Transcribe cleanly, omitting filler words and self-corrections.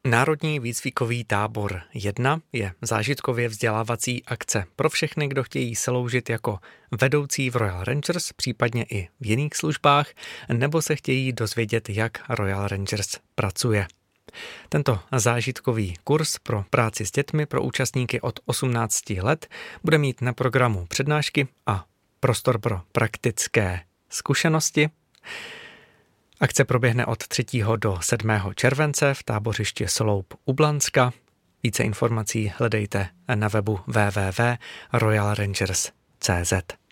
Národní výcvikový tábor 1 je zážitkově vzdělávací akce pro všechny, kdo chtějí sloužit jako vedoucí v Royal Rangers, případně i v jiných službách, nebo se chtějí dozvědět, jak Royal Rangers pracuje. Tento zážitkový kurz pro práci s dětmi pro účastníky od 18 let bude mít na programu přednášky a prostor pro praktické zkušenosti. Akce proběhne od 3. do 7. července v tábořišti Sloup u Blanska. Více informací hledejte na webu www.royalrangers.cz.